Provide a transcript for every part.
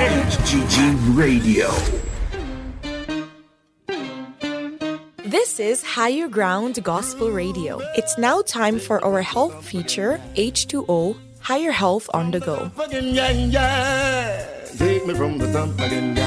HGG Radio. This is Higher Ground Gospel Radio. It's now time for our health feature, H2O, Higher Health on the Go. Take me from the top again,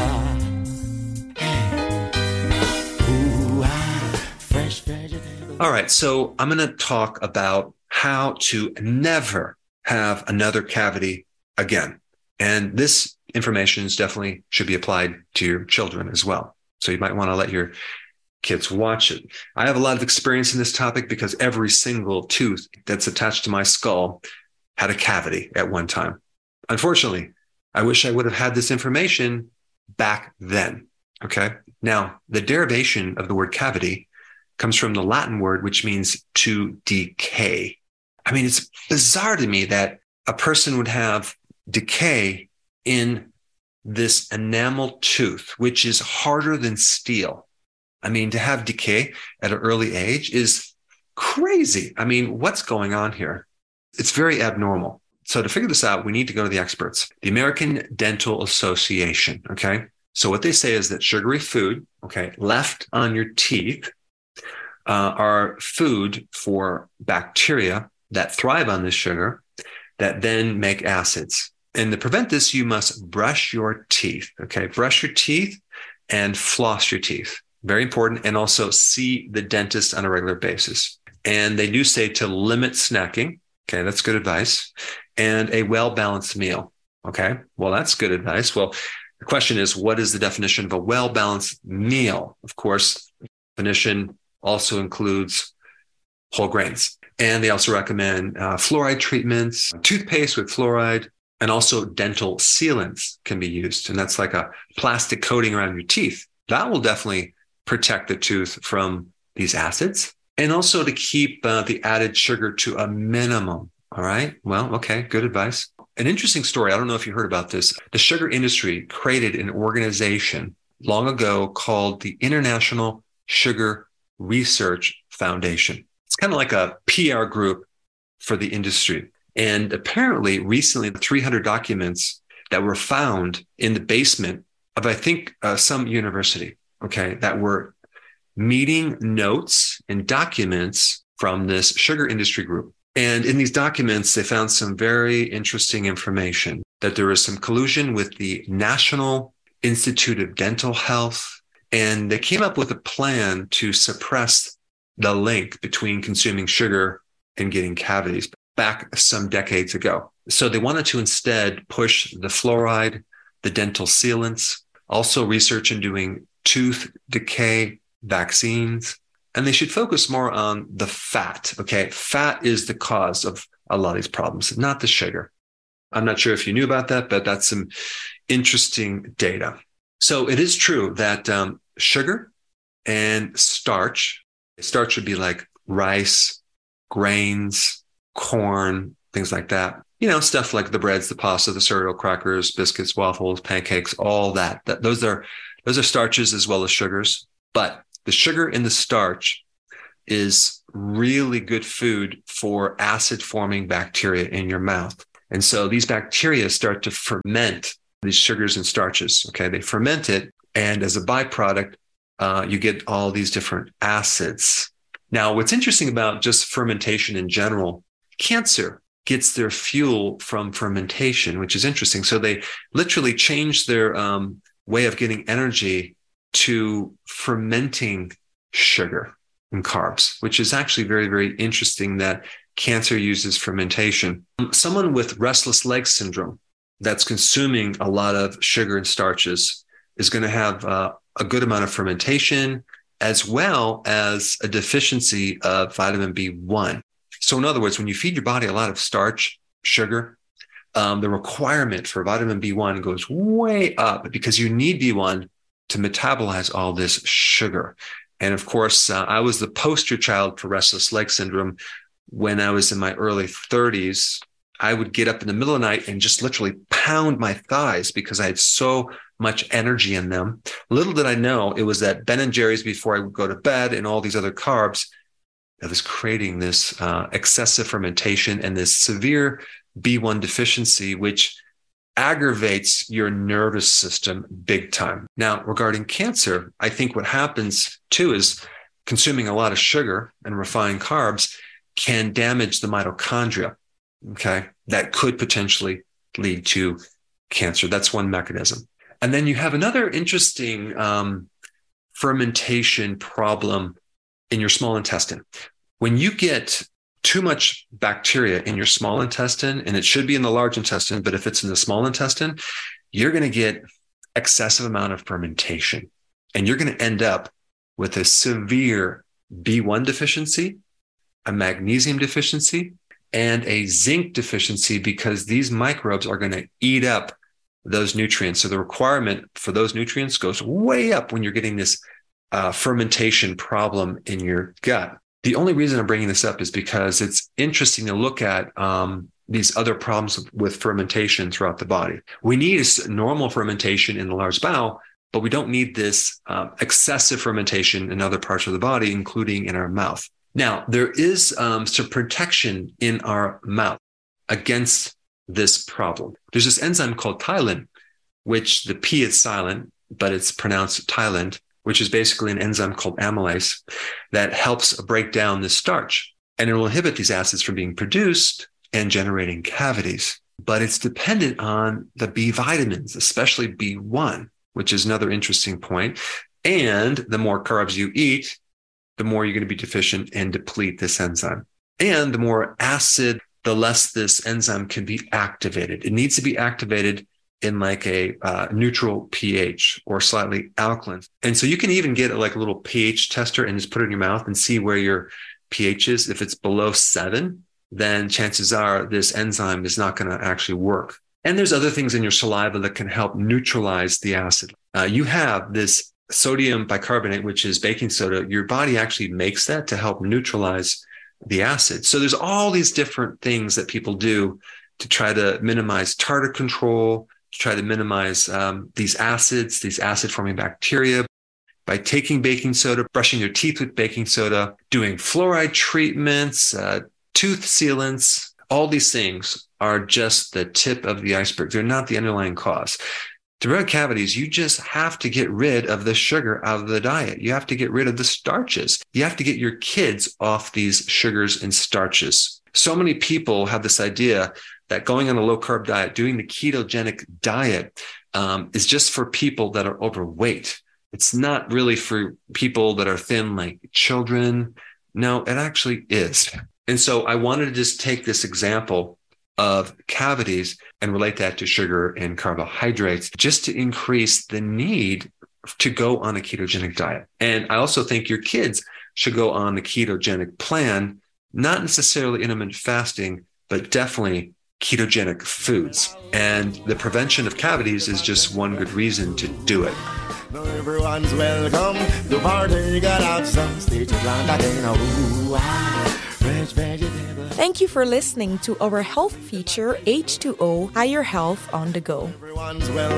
All right, so I'm going to talk about how to never have another cavity again. And this information definitely should be applied to your children as well. So you might want to let your kids watch it. I have a lot of experience in this topic because every single tooth that's attached to my skull had a cavity at one time. Unfortunately, I wish I would have had this information back then. Okay. Now, the derivation of the word cavity comes from the Latin word, which means to decay. I mean, it's bizarre to me that a person would have decay in this enamel tooth, which is harder than steel. I mean, to have decay at an early age is crazy. I mean, what's going on here? It's very abnormal. So to figure this out, we need to go to the experts, the American Dental Association. Okay. So what they say is that sugary food, okay, left on your teeth, are food for bacteria that thrive on this sugar that then make acids. And to prevent this, you must brush your teeth. Okay. Brush your teeth and floss your teeth. Very important. And also see the dentist on a regular basis. And they do say to limit snacking. Okay. That's good advice. And a well-balanced meal. Okay. Well, that's good advice. Well, the question is, what is the definition of a well-balanced meal? Of course, the definition also includes whole grains. And they also recommend fluoride treatments, toothpaste with fluoride, and also dental sealants can be used. And that's like a plastic coating around your teeth. That will definitely protect the tooth from these acids. And also to keep the added sugar to a minimum. All right. Well, okay. Good advice. An interesting story. I don't know if you heard about this. The sugar industry created an organization long ago called the International Sugar Research Foundation. It's kind of like a PR group for the industry. And apparently recently, 300 documents that were found in the basement of, I think, some university, okay, that were meeting notes and documents from this sugar industry group. And in these documents, they found some very interesting information that there was some collusion with the National Institute of Dental Health. And they came up with a plan to suppress the link between consuming sugar and getting cavities back some decades ago. So they wanted to instead push the fluoride, the dental sealants, also research in doing tooth decay vaccines. And they should focus more on the fat. Okay. Fat is the cause of a lot of these problems, not the sugar. I'm not sure if you knew about that, but that's some interesting data. So it is true that sugar and starch would be like rice, grains, corn, things like that. You know, stuff like the breads, the pasta, the cereal, crackers, biscuits, waffles, pancakes, all that. Those are starches as well as sugars. But the sugar in the starch is really good food for acid-forming bacteria in your mouth. And so these bacteria start to ferment these sugars and starches. Okay, they ferment it. And as a byproduct, you get all these different acids. Now, what's interesting about just fermentation in general, cancer gets their fuel from fermentation, which is interesting. So they literally change their way of getting energy to fermenting sugar and carbs, which is actually very, very interesting that cancer uses fermentation. Someone with restless leg syndrome that's consuming a lot of sugar and starches is going to have a good amount of fermentation as well as a deficiency of vitamin B1. So in other words, when you feed your body a lot of starch, sugar, the requirement for vitamin B1 goes way up because you need B1 to metabolize all this sugar. And of course, I was the poster child for restless leg syndrome when I was in my early 30s. I would get up in the middle of the night and just literally pound my thighs because I had so much energy in them. Little did I know it was that Ben and Jerry's before I would go to bed and all these other carbs that was creating this excessive fermentation and this severe B1 deficiency, which aggravates your nervous system big time. Now, regarding cancer, I think what happens too is consuming a lot of sugar and refined carbs can damage the mitochondria. Okay. That could potentially lead to cancer. That's one mechanism. And then you have another interesting fermentation problem in your small intestine. When you get too much bacteria in your small intestine, and it should be in the large intestine, but if it's in the small intestine, you're going to get excessive amount of fermentation, and you're going to end up with a severe B1 deficiency, a magnesium deficiency, and a zinc deficiency, because these microbes are going to eat up those nutrients. So the requirement for those nutrients goes way up when you're getting this fermentation problem in your gut. The only reason I'm bringing this up is because it's interesting to look at these other problems with fermentation throughout the body. We need a normal fermentation in the large bowel, but we don't need this excessive fermentation in other parts of the body, including in our mouth. Now, there is some protection in our mouth against this problem. There's this enzyme called tylen, which the P is silent, but it's pronounced Thailand, which is basically an enzyme called amylase that helps break down the starch. And it will inhibit these acids from being produced and generating cavities. But it's dependent on the B vitamins, especially B1, which is another interesting point. And the more carbs you eat, the more you're going to be deficient and deplete this enzyme. And the more acid, the less this enzyme can be activated. It needs to be activated in like a neutral pH or slightly alkaline. And so you can even get like a little pH tester and just put it in your mouth and see where your pH is. If it's below 7, then chances are this enzyme is not going to actually work. And there's other things in your saliva that can help neutralize the acid. You have this sodium bicarbonate, which is baking soda. Your body actually makes that to help neutralize the acid. So there's all these different things that people do to try to minimize tartar control, to try to minimize these acids, these acid-forming bacteria, by taking baking soda, brushing your teeth with baking soda, doing fluoride treatments, tooth sealants. All these things are just the tip of the iceberg. They're not the underlying cause. To prevent cavities, you just have to get rid of the sugar out of the diet. You have to get rid of the starches. You have to get your kids off these sugars and starches. So many people have this idea that going on a low-carb diet, doing the ketogenic diet, is just for people that are overweight. It's not really for people that are thin, like children. No, it actually is. And so I wanted to just take this example of cavities and relate that to sugar and carbohydrates, just to increase the need to go on a ketogenic diet. And I also think your kids should go on a ketogenic plan, not necessarily intermittent fasting, but definitely ketogenic foods. And the prevention of cavities is just one good reason to do it. Everyone's welcome. The party got out some stage Thank you for listening to our health feature H2O Higher Health on the Go. Everyone's welcome.